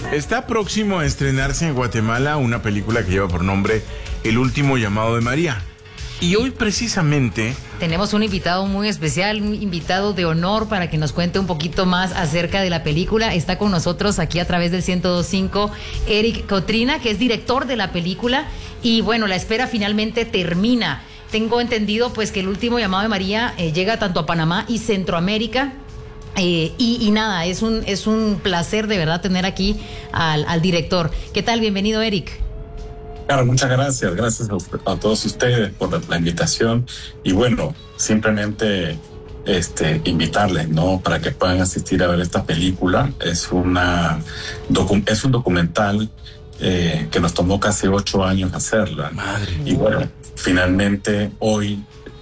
Está próximo a estrenarse en Guatemala una película que lleva por nombre El último llamado de María. Y hoy precisamente tenemos un invitado muy especial, un invitado de honor para que nos cuente un poquito más acerca de la película. Está con nosotros aquí a través del 102.5 Eric Cotrina, que es director de la película. Y bueno, la espera finalmente termina. Tengo entendido pues que El último llamado de María llega tanto a Panamá y Centroamérica. Y nada, es un placer de verdad tener aquí al director. ¿Qué tal? Bienvenido, Eric. Claro, muchas gracias. Gracias a todos ustedes por la invitación. Y bueno, simplemente invitarles, ¿no? Para que puedan asistir a ver esta película. Es un documental que nos tomó casi 8 años hacerla. Madre. Y bueno, finalmente hoy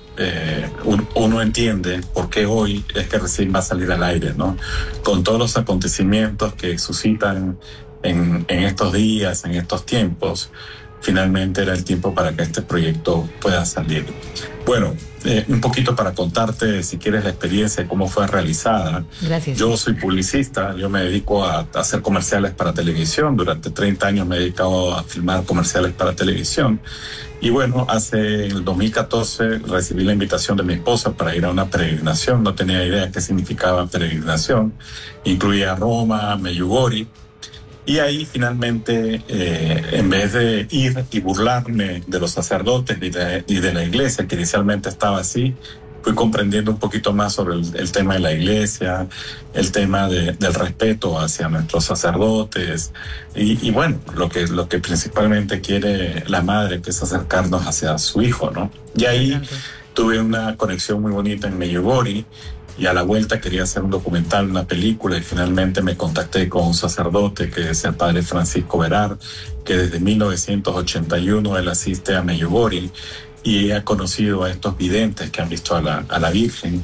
uno entiende por qué hoy es que recién va a salir al aire, ¿no? Con todos los acontecimientos que suscitan en estos días, en estos tiempos, finalmente era el tiempo para que este proyecto pueda salir. Bueno, un poquito para contarte, si quieres, la experiencia de cómo fue realizada. Gracias. Yo soy publicista, yo me dedico a hacer comerciales para televisión. Durante 30 años me he dedicado a filmar comerciales para televisión. Y bueno, en el 2014 recibí la invitación de mi esposa para ir a una peregrinación. No tenía idea qué significaba peregrinación. Incluía Roma, Medjugorje. Y ahí finalmente, en vez de ir y burlarme de los sacerdotes y de la iglesia, que inicialmente estaba así, fui comprendiendo un poquito más sobre el tema de la iglesia, el tema del respeto hacia nuestros sacerdotes y bueno, lo que principalmente quiere la madre, que es acercarnos hacia su hijo, ¿no? Y ahí tuve una conexión muy bonita en Medjugorje. Y a la vuelta quería hacer un documental, una película, y finalmente me contacté con un sacerdote que es el padre Francisco Verar, que desde 1981 él asiste a Medjugorje y ha conocido a estos videntes que han visto a la Virgen.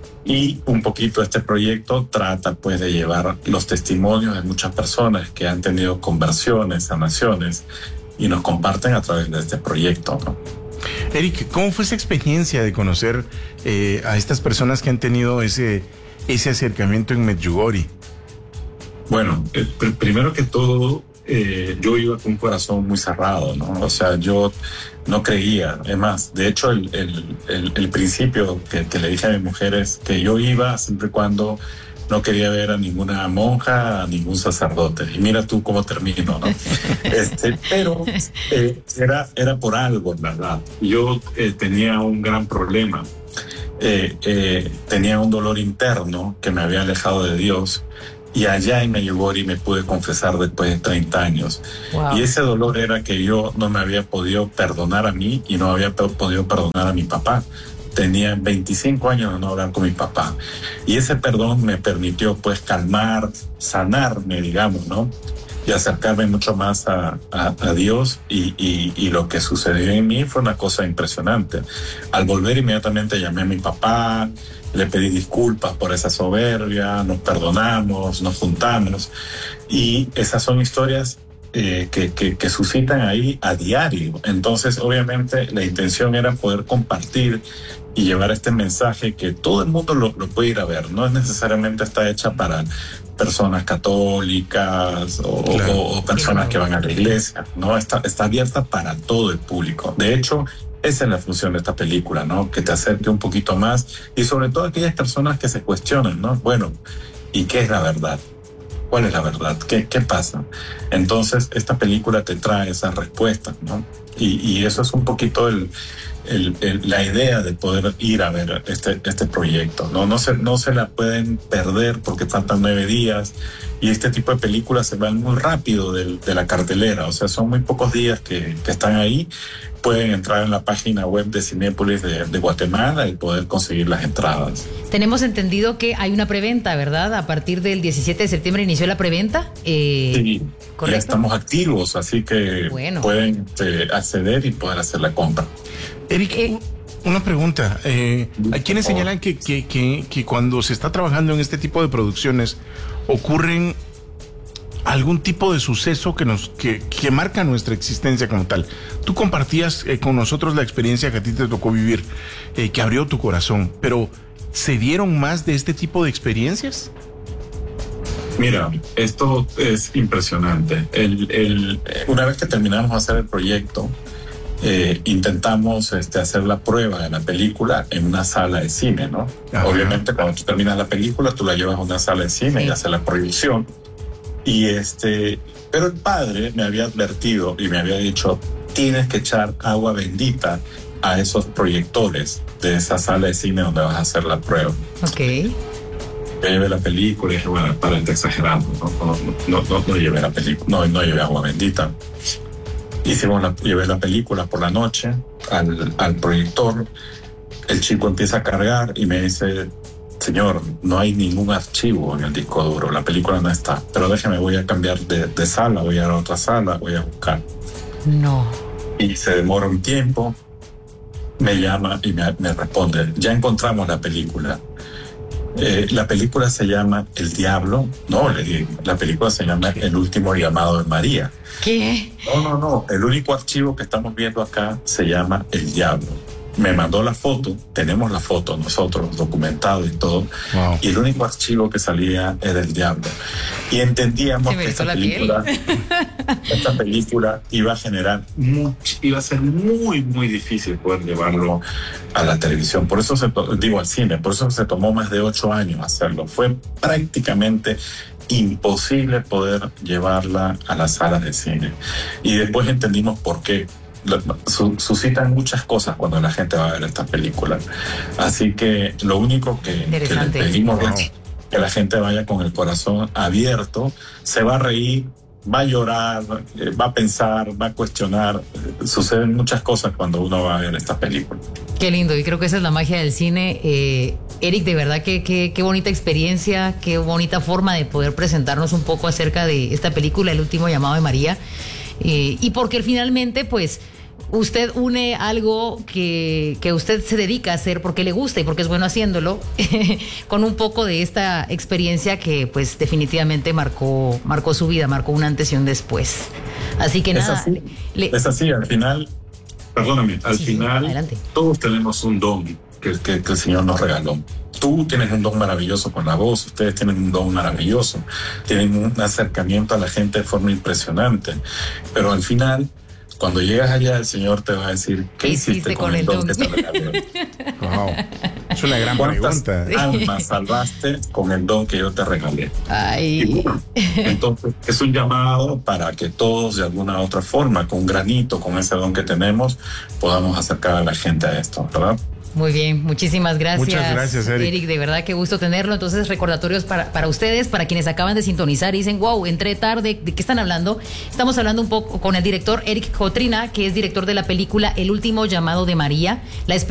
Y un poquito este proyecto trata pues de llevar los testimonios de muchas personas que han tenido conversiones, sanaciones, y nos comparten a través de este proyecto, ¿no? Eric, ¿cómo fue esa experiencia de conocer a estas personas que han tenido ese acercamiento en Medjugorje? Bueno, primero que todo, yo iba con un corazón muy cerrado, ¿no? O sea, yo no creía. Es más, de hecho, el principio que le dije a mi mujer es que yo iba siempre y cuando no quería ver a ninguna monja, a ningún sacerdote. Y mira tú cómo termino, ¿no? Pero era por algo, en verdad. Yo tenía un gran problema. Tenía un dolor interno que me había alejado de Dios. Y allá en Medjugorje me pude confesar después de 30 años. Wow. Y ese dolor era que yo no me había podido perdonar a mí y no había podido perdonar a mi papá. Tenía 25 años de no hablar con mi papá. Y ese perdón me permitió pues calmar, sanarme, digamos, ¿no? Y acercarme mucho más a Dios y lo que sucedió en mí fue una cosa impresionante. Al volver inmediatamente llamé a mi papá, le pedí disculpas por esa soberbia, nos perdonamos, nos juntamos. Y esas son historias que suscitan ahí a diario. Entonces, obviamente, la intención era poder compartir y llevar este mensaje que todo el mundo lo puede ir a ver. No es necesariamente está hecha para personas católicas o personas que van a la iglesia, ¿no? Está abierta para todo el público. De hecho, esa es la función de esta película, ¿no? Que te acerque un poquito más y sobre todo aquellas personas que se cuestionan, ¿no? Bueno, ¿y qué es la verdad? ¿Cuál es la verdad? ¿Qué pasa? Entonces, esta película te trae esas respuestas, ¿no? Y eso es un poquito la idea de poder ir a ver este proyecto, ¿no? No se la pueden perder porque faltan 9 días y este tipo de películas se van muy rápido de la cartelera, o sea, son muy pocos días que están ahí. Pueden entrar en la página web de Cinépolis de Guatemala y poder conseguir las entradas. Tenemos entendido que hay una preventa, ¿verdad? A partir del 17 de septiembre inició la preventa. Sí, ¿correcto? Ya estamos activos, así que pueden acceder y poder hacer la compra. Eric, una pregunta. Hay quienes señalan que cuando se está trabajando en este tipo de producciones ocurren algún tipo de suceso que marca nuestra existencia como tal. Tú compartías con nosotros la experiencia que a ti te tocó vivir, que abrió tu corazón, pero ¿se dieron más de este tipo de experiencias? Mira, esto es impresionante. Una vez que terminamos de hacer el proyecto, intentamos hacer la prueba de la película en una sala de cine, ¿no? Ajá. Obviamente, cuando tú terminas la película, tú la llevas a una sala de cine y haces la proyección. Pero el padre me había advertido y me había dicho, tienes que echar agua bendita a esos proyectores de esa sala de cine donde vas a hacer la prueba. Ok. Yo llevé la película y dije, bueno, para estar exagerando, no llevé la película, no llevé agua bendita. Llevé la película por la noche al proyector. El chico empieza a cargar y me dice, señor, no hay ningún archivo en el disco duro, la película no está, pero déjeme, voy a cambiar de sala, voy a la otra sala, voy a buscar. No. Y se demora un tiempo, me llama y me responde, ya encontramos la película. La película se llama El Diablo. No, le digo, la película se llama El Último Llamado de María. ¿Qué? No. El único archivo que estamos viendo acá se llama El Diablo. Me mandó la foto, tenemos la foto nosotros, documentado y todo. Wow. Y el único archivo que salía era El Diablo. Y entendíamos que esta película iba a generar iba a ser muy, muy difícil poder llevarlo a la televisión. Por eso al cine, por eso se tomó más de 8 años hacerlo. Fue prácticamente imposible poder llevarla a las salas de cine. Y después entendimos por qué. Suscitan muchas cosas cuando la gente va a ver esta película. Así que lo único que le pedimos es que la gente vaya con el corazón abierto, se va a reír, va a llorar, va a pensar, va a cuestionar. Suceden muchas cosas cuando uno va a ver esta película. Qué lindo, y creo que esa es la magia del cine. Eric, de verdad qué bonita experiencia, qué bonita forma de poder presentarnos un poco acerca de esta película, El Último Llamado de María. Y porque finalmente, pues, usted une algo que usted se dedica a hacer porque le gusta y porque es bueno haciéndolo, con un poco de esta experiencia que, pues, definitivamente marcó su vida, marcó un antes y un después. Así que nada. Es así, al final, perdóname, al final adelante. Todos tenemos un don que el Señor nos regaló. Tú tienes un don maravilloso con la voz, ustedes tienen un don maravilloso, tienen un acercamiento a la gente de forma impresionante, pero al final, cuando llegas allá, el Señor te va a decir, ¿qué hiciste con el don que te regaló? Wow. Es una gran pregunta. ¿Cuántas almas salvaste con el don que yo te regalé? Ay. Y bueno, entonces, es un llamado para que todos, de alguna u otra forma, con un granito, con ese don que tenemos, podamos acercar a la gente a esto, ¿verdad? Muy bien, muchísimas gracias. Muchas gracias, Eric, de verdad qué gusto tenerlo. Entonces, recordatorios para ustedes, para quienes acaban de sintonizar y dicen, wow, entré tarde, ¿de qué están hablando? Estamos hablando un poco con el director Eric Cotrina, que es director de la película El Último Llamado de María.